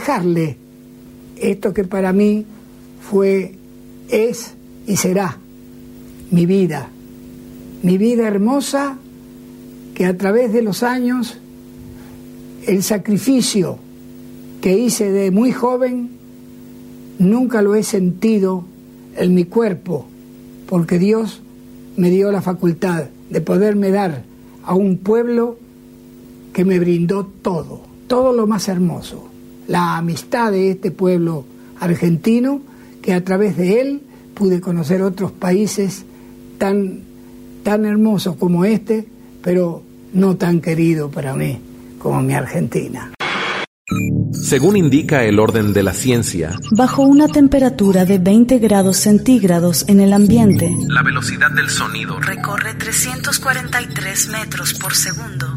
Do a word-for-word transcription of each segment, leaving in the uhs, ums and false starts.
dejarle esto que para mí fue, es y será mi vida, mi vida hermosa, que a través de los años, el sacrificio que hice de muy joven, nunca lo he sentido en mi cuerpo, porque Dios me dio la facultad de poderme dar a un pueblo que me brindó todo, todo lo más hermoso, la amistad de este pueblo argentino, que a través de él pude conocer otros países tan, tan hermosos como este, pero no tan querido para mí como mi Argentina. Según indica el orden de la ciencia, bajo una temperatura de veinte grados centígrados en el ambiente, la velocidad del sonido recorre trescientos cuarenta y tres metros por segundo.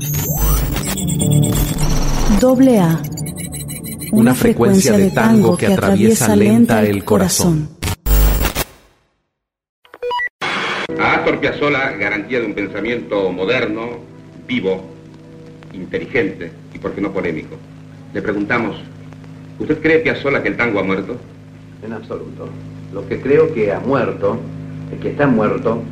Doble A. Una, una frecuencia, frecuencia de tango que atraviesa lenta el corazón. A Astor Piazzolla, garantía de un pensamiento moderno, vivo, inteligente y, por qué no, polémico. Le preguntamos, ¿usted cree, Piazzolla, que el tango ha muerto? En absoluto. Lo que creo que ha muerto, es que está muerto,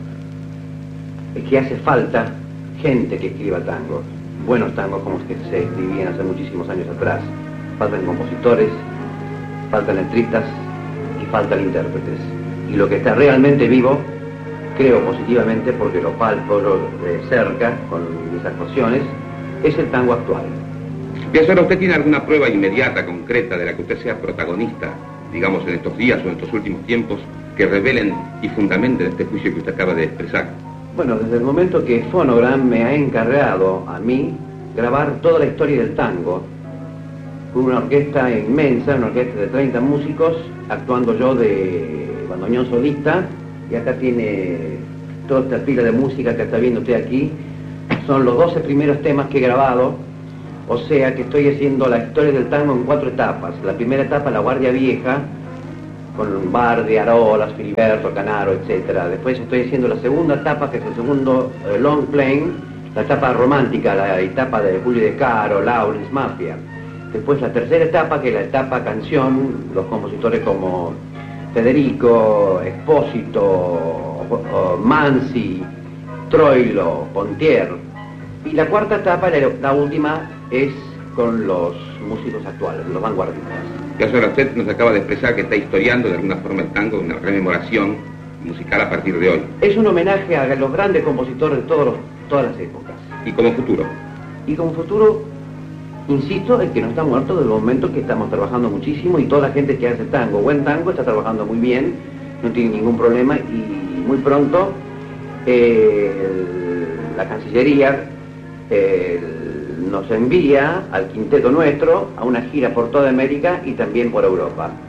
es que hace falta gente que escriba tangos, buenos tangos como los que se escribían hace muchísimos años atrás. Faltan compositores, faltan letristas y faltan intérpretes. Y lo que está realmente vivo, creo positivamente porque lo palpo de cerca con mis actuaciones, es el tango actual. Piazzolla, ¿usted tiene alguna prueba inmediata, concreta, de la que usted sea protagonista, digamos, en estos días o en estos últimos tiempos, que revelen y fundamenten este juicio que usted acaba de expresar? Bueno, desde el momento que Phonogram me ha encargado a mí grabar toda la historia del tango, con una orquesta inmensa, una orquesta de treinta músicos, actuando yo de bandoneón solista, y acá tiene toda esta pila de música que está viendo usted aquí. Son los doce primeros temas que he grabado, o sea que estoy haciendo la historia del tango en cuatro etapas. La primera etapa, la Guardia Vieja, con Bardi, Arolas, Filiberto, Canaro, etcétera. Después estoy haciendo la segunda etapa, que es el segundo eh, long playing, la etapa romántica, la etapa de Julio De Caro, Lawrence, Mafia. Después la tercera etapa, que es la etapa canción, los compositores como Federico, Espósito, Mansi, Troilo, Pontier. Y la cuarta etapa, la, la última, es con los músicos actuales, los vanguardistas. Piazzolla, usted nos acaba de expresar que está historiando de alguna forma el tango, una rememoración musical a partir de hoy. Es un homenaje a los grandes compositores de todos los, todas las épocas. ¿Y como futuro? Y como futuro, insisto, en que no está muerto desde el momento que estamos trabajando muchísimo, y toda la gente que hace tango, buen tango, está trabajando muy bien, no tiene ningún problema, y muy pronto eh, el, la Cancillería eh, nos envía al quinteto nuestro a una gira por toda América y también por Europa.